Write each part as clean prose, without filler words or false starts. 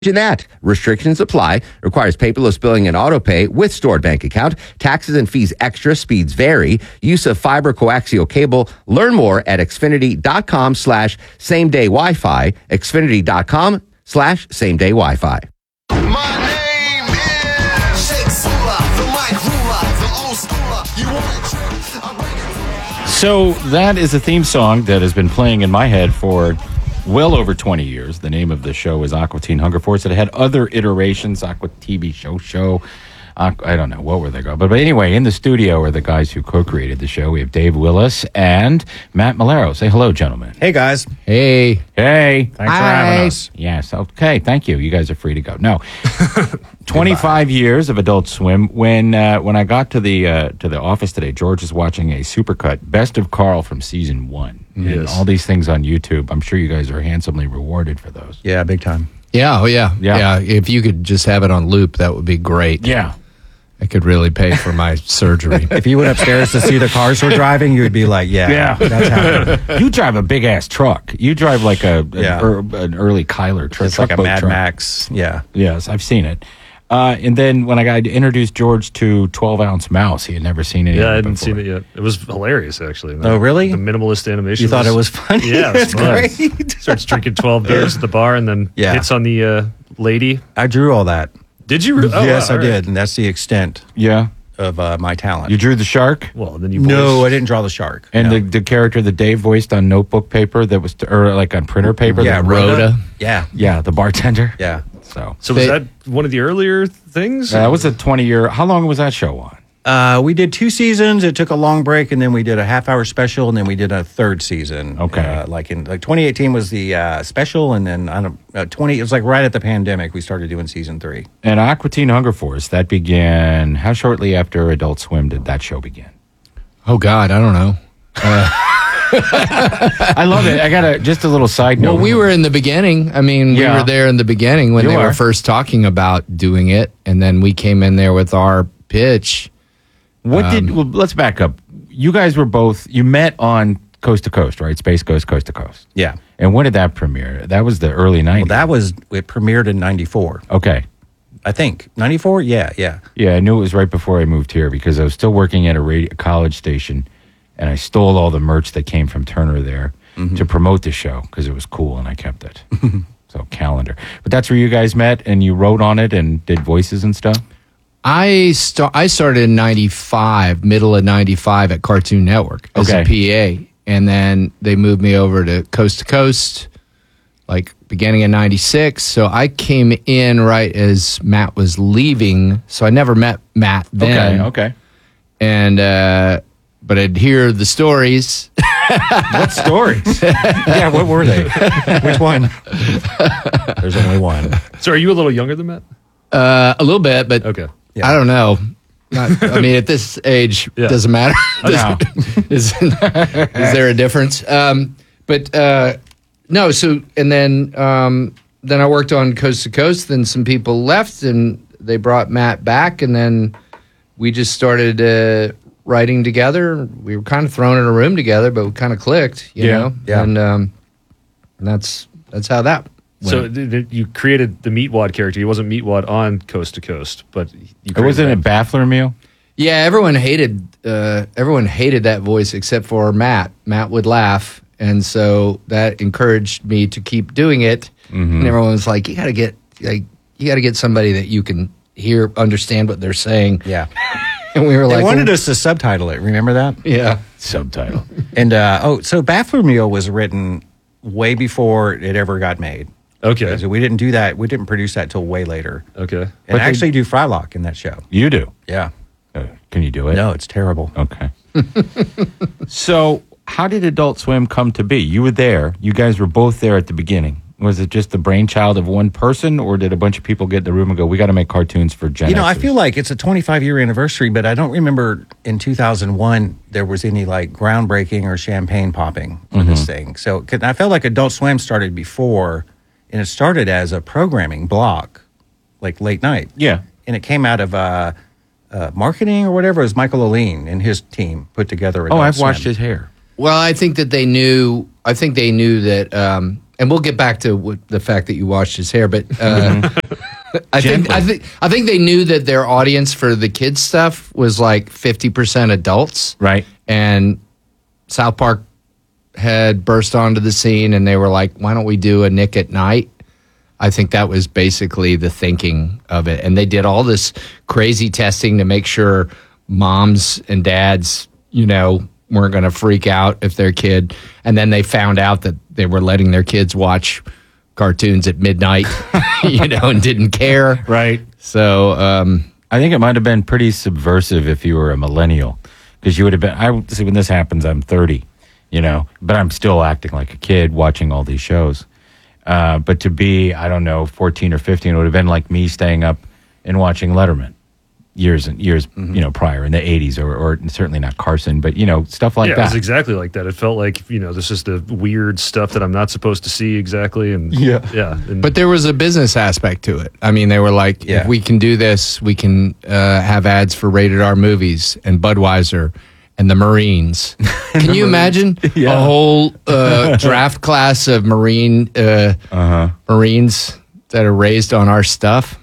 In that. Restrictions apply. Requires paperless billing and auto pay with stored bank account. Taxes and fees extra. Speeds vary. Use of fiber coaxial cable. Learn more at Xfinity.com/same-day Wi-Fi. Xfinity.com/same-day Wi-Fi. My name is Shake Sula, the Mike Rula, the old schooler. You want a trick? I'll bring it. So that is a theme song that has been playing in my head for well over 20 years. The name of the show is Aqua Teen Hunger Force. It had other iterations, Aqua TV show. I don't know, what were they called? But anyway, in the studio are the guys who co-created the show. We have Dave Willis and Matt Malero. Say hello, gentlemen. Hey, guys. Hey. Thanks for having us. Yes, okay, thank you. You guys are free to go. No, 25 years of Adult Swim. When I got to the office today, George is watching a supercut, Best of Carl from season 1. Yes. And all these things on YouTube. I'm sure you guys are handsomely rewarded for those. Yeah, big time. Yeah, yeah. If you could just have it on loop, that would be great. Yeah. I could really pay for my surgery. If you went upstairs to see the cars we're driving, you would be like, yeah. That's happening. You drive a big-ass truck. You drive like an early Kyler truck. It's like a boat Mad truck. Max. Yeah. Yes, I've seen it. And then when I got introduced George to 12-Ounce Mouse, he had never seen it. Yeah, I hadn't seen it yet. It was hilarious, actually. Oh, really? The minimalist animation. You thought it was funny? Yeah, it was That's fun. great. Starts drinking 12 beers at the bar and then hits on the lady. I drew all that. Did you? Oh, yes, wow, I all right. did. And that's the extent of my talent. You drew the shark? Well, then you No, I didn't draw the shark. And No. the character that Dave voiced on notebook paper that was, or like on printer paper? Yeah, that Rhoda. Yeah. Yeah, the bartender. Yeah. So was that one of the earlier things? that was a 20-year. How long was that show on? We did 2 seasons. It took a long break, and then we did a half-hour special, and then we did a 3rd season. Okay. Like 2018 was the special, and then it was like right at the pandemic we started doing season 3. And Aqua Teen Hunger Force, that began, how shortly after Adult Swim did that show begin? Oh, God, I don't know. I love it. I got just a little side note. Well, we were in the beginning. I mean, we were there in the beginning when they were first talking about doing it, and then we came in there with our pitch. Let's back up. You guys were both, you met on Coast to Coast, right? Space Ghost, Coast to Coast. Yeah. And when did that premiere? That was the early 90s. Well, it premiered in 94. Okay. I think. 94? Yeah. Yeah, I knew it was right before I moved here because I was still working at a college station, and I stole all the merch that came from Turner there to promote the show because it was cool, and I kept it. So, calendar. But that's where you guys met, and you wrote on it and did voices and stuff? I started in 95, middle of 95 at Cartoon Network as a PA. And then they moved me over to Coast, like beginning of 96. So I came in right as Matt was leaving. So I never met Matt then. Okay. And, but I'd hear the stories. What stories? Yeah, what were they? Which one? There's only one. So are you a little younger than Matt? A little bit, but Okay. Yeah. I don't know. I mean, at this age, doesn't matter. Is there a difference? No. So, and then I worked on Coast to Coast. Then some people left, and they brought Matt back, and then we just started writing together. We were kind of thrown in a room together, but we kind of clicked, you know. Yeah. And that's how that. So you created the Meatwad character. He wasn't Meatwad on Coast to Coast, but you Wasn't it Baffler Meal? Yeah, everyone hated that voice except for Matt. Matt would laugh, and so that encouraged me to keep doing it. And everyone was like, "You got to get somebody that you can hear, understand what they're saying." Yeah. And we were They like, wanted us to subtitle it. Remember that? Yeah. Subtitle. And so Baffler Meal was written way before it ever got made. Okay. So we didn't do that. We didn't produce that till way later. Okay. And I actually do Frylock in that show. You do? Yeah. Can you do it? No, it's terrible. Okay. So how did Adult Swim come to be? You were there. You guys were both there at the beginning. Was it just the brainchild of one person, or did a bunch of people get in the room and go, we got to make cartoons for Gen I Xers? feel like it's a 25-year anniversary, but I don't remember in 2001 there was any like groundbreaking or champagne popping for this thing. So 'cause I felt like Adult Swim started before, and it started as a programming block, like late night. Yeah. And it came out of marketing or whatever. It was Michael Oline and his team put together Adult I've Swim. watched his hair. well, I think that they knew. I think they knew that. and we'll get back to the fact that you washed his hair, but I think they knew that their audience for the kids stuff was like 50% adults, Right. and South Park had burst onto the scene, and they were like, "Why don't we do a Nick at Night?" I think that was basically the thinking of it, and they did all this crazy testing to make sure moms and dads, weren't going to freak out if their kid, and then they found out that they were letting their kids watch cartoons at midnight, and didn't care. Right. So, I think it might have been pretty subversive if you were a millennial, because you would have been. When this happens, I'm 30, but I'm still acting like a kid watching all these shows. But to be, 14 or 15, it would have been like me staying up and watching Letterman years and years, prior in the 80s, or certainly not Carson, but stuff like Yeah, that. it was exactly like that. It felt like, this is the weird stuff that I'm not supposed to see exactly. And and but there was a business aspect to it. I mean, they were like, if we can do this, we can have ads for rated R movies and Budweiser and the Marines. Can you imagine a whole draft class of Marines that are raised on our stuff?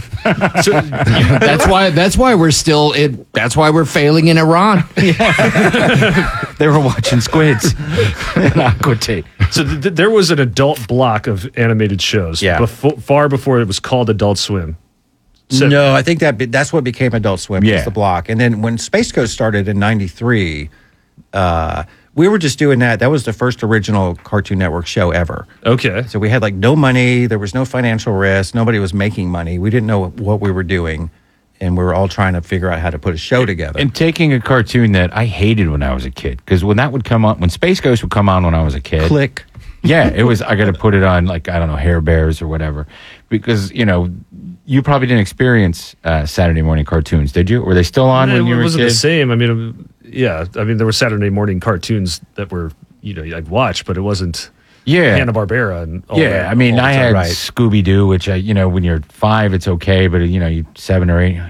That's why we're still in. That's why we're failing in Iran. They were watching Squids and Aqua Teen. So there was an adult block of animated shows far before it was called Adult Swim. So, No, I think that's what became Adult Swim, Yeah. was the block. And then when Space Ghost started in 93, we were just doing that. That was the first original Cartoon Network show ever. okay. So we had like no money. There was no financial risk. Nobody was making money. We didn't know what we were doing. And we were all trying to figure out how to put a show together. And taking a cartoon that I hated when I was a kid, because when that would come on, when Space Ghost would come on when I was a kid, Click. Yeah, it was. I got to put it on, like, I don't know, Hair Bears or whatever, because you probably didn't experience Saturday morning cartoons, did you? Were they still on when you were a wasn't kid? the same. I mean, there were Saturday morning cartoons that were, I'd watch, but it wasn't Yeah, Hanna-Barbera and all that. yeah. I mean, all the I time. had right. Scooby Doo, which when you're 5, it's okay, but you 7 or 8,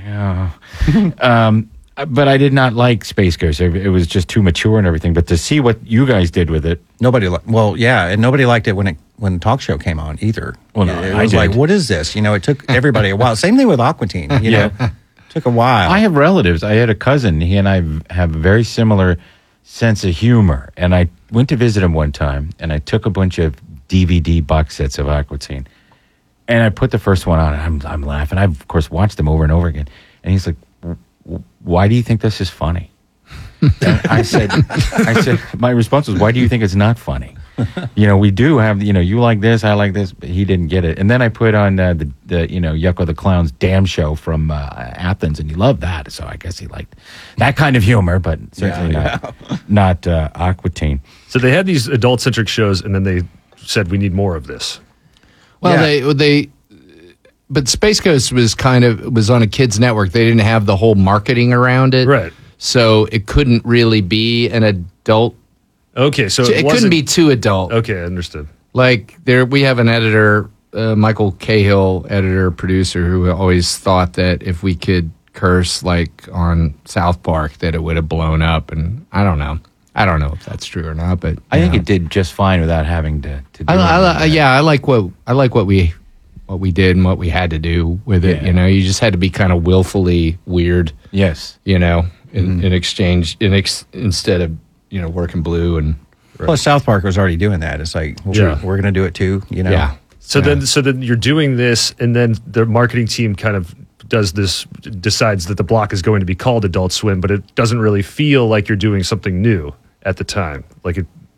but I did not like Space Ghost. It was just too mature and everything. But to see what you guys did with it, Nobody and nobody liked it when talk show came on either. Well, no, it I was did. like, what is this? It took everybody a while. Same thing with Aqua Teen. Took a while. I have relatives. I had a cousin. He and I have a very similar sense of humor. And I went to visit him one time, and I took a bunch of DVD box sets of Aqua Teen, and I put the first one on, and I'm laughing. I've, of course, watched them over and over again. And he's like, why do you think this is funny? And I said, my response was, why do you think it's not funny? We do have, you like this, I like this, but he didn't get it. And then I put on the Yucko the Clown's Damn Show from Athens, and he loved that. So I guess he liked that kind of humor, but certainly not Aqua Teen. So they had these adult-centric shows, and then they said, we need more of this. Well, but Space Ghost was on a kids network. They didn't have the whole marketing around it, Right. So it couldn't really be an adult. Okay, so It couldn't be too adult. Okay, I understood. Like we have an editor, Michael Cahill, editor producer, who always thought that if we could curse like on South Park, that it would have blown up. And I don't know if that's true or not, but I think it did just fine without having to do I like what we did and what we had to do with it. Yeah. You just had to be kind of willfully weird. Yes. In exchange, instead of working blue and Plus, South Park was already doing that. It's like, we're going to do it too. yeah. So then you're doing this, and then the marketing team kind of decides that the block is going to be called Adult Swim, but it doesn't really feel like you're doing something new at the time. Like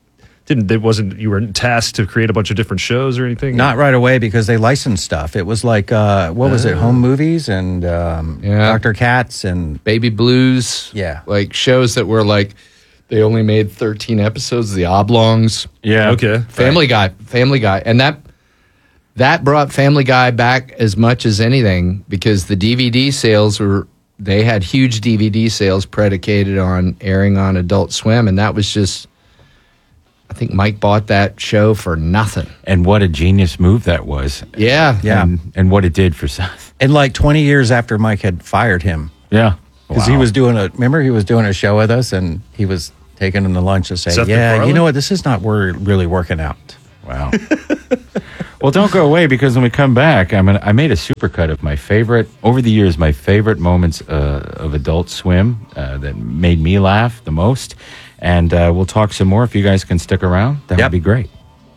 you weren't tasked to create a bunch of different shows or anything? Not right away, because they licensed stuff. It was like, what was it? Home Movies and Dr. Katz and Baby Blues. Yeah. Like shows that were like, they only made 13 episodes. The Oblongs. Yeah. Okay. Family Guy. And that brought Family Guy back as much as anything, because the DVD sales they had huge DVD sales predicated on airing on Adult Swim. And that was just, I think Mike bought that show for nothing. And what a genius move that was. Yeah. Yeah. And what it did for South. And like 20 years after Mike had fired him, Yeah. because he was doing a show with us, and he was taking him to lunch to say, Seth yeah, MacFarlane? you know what, this is not really working out. Wow. Well, don't go away, because when we come back, I made a supercut of my favorite moments of Adult Swim that made me laugh the most. And we'll talk some more. If you guys can stick around, that would be great.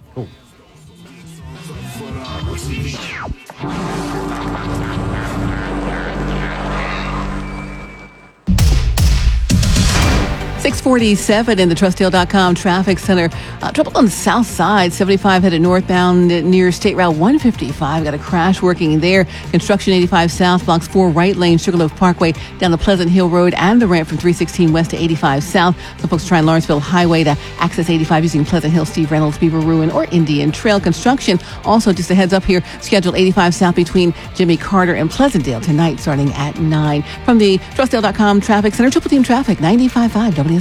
647 in the Trustdale.com traffic center. Trouble on the south side, 75 headed northbound near State Route 155. Got a crash working there. Construction 85 south, blocks 4 right lane, Sugarloaf Parkway down the Pleasant Hill Road and the ramp from 316 west to 85 south. Some folks trying Lawrenceville Highway to access 85 using Pleasant Hill, Steve Reynolds, Beaver Ruin, or Indian Trail. Construction also, just a heads up here, scheduled 85 south between Jimmy Carter and Pleasantdale tonight starting at 9. From the Trustdale.com traffic center, Triple Team Traffic, 95.5 WSB.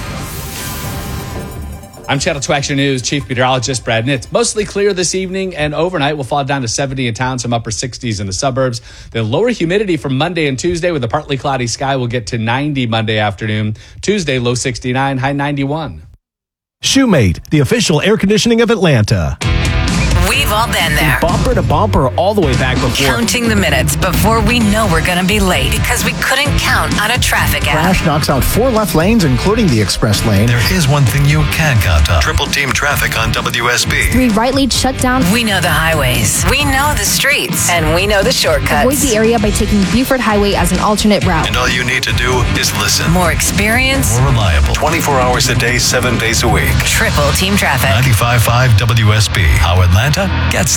I'm Channel 2 Action News Chief Meteorologist Brad Nitz. Mostly clear this evening, and overnight will fall down to 70 in town, some upper 60s in the suburbs. The lower humidity from Monday and Tuesday with a partly cloudy sky will get to 90 Monday afternoon. Tuesday, low 69, high 91. Shoemate, the official air conditioning of Atlanta. We've all been there. Bumper to bumper all the way back before. Counting the minutes before we know we're going to be late because we couldn't count on a traffic app. Crash knocks out 4 left lanes, including the express lane. There is one thing you can count on. Triple Team Traffic on WSB. 3 right lanes shut down. We know the highways. We know the streets. And we know the shortcuts. Avoid the area by taking Buford Highway as an alternate route. And all you need to do is listen. More experience. More reliable. 24 hours a day, 7 days a week. Triple Team Traffic. 95.5 WSB. How Atlanta gets